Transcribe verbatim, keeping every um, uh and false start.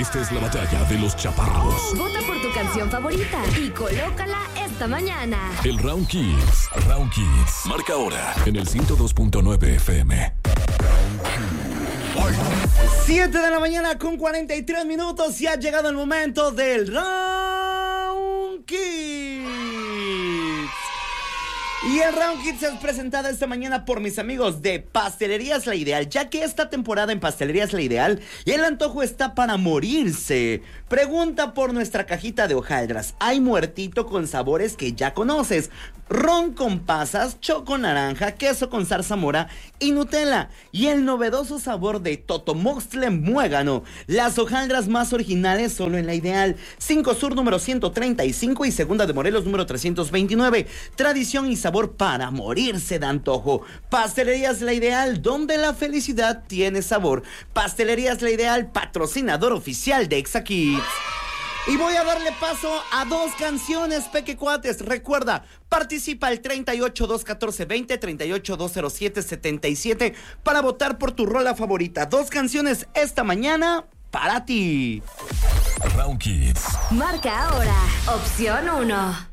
Esta es la batalla de los chaparros. Vota por tu canción favorita y colócala esta mañana. El Round Kids. Round Kids. Marca ahora en el ciento dos punto nueve F M. siete de la mañana con cuarenta y tres minutos y ha llegado el momento del Round Kids. Y el Round Kids es presentado esta mañana por mis amigos de Pastelerías La Ideal, ya que esta temporada en Pastelerías La Ideal y el antojo está para morirse. Pregunta por nuestra cajita de hojaldras. Hay muertito con sabores que ya conoces: ron con pasas, choco naranja, queso con zarzamora y Nutella. Y el novedoso sabor de totomoxtle muégano. Las hojaldras más originales solo en La Ideal. cinco Sur número ciento treinta y cinco y Segunda de Morelos número trescientos veintinueve. Tradición y sabor para morirse de antojo. Pastelerías La Ideal, donde la felicidad tiene sabor. Pastelerías La Ideal, patrocinador oficial de Exa Kids. Y voy a darle paso a dos canciones, Pequecuates. Recuerda, participa al treinta y ocho, dos catorce, veinte, treinta y ocho, dos cero siete, setenta y siete para votar por tu rola favorita. Dos canciones esta mañana para ti. Round Kids. Marca ahora, opción uno.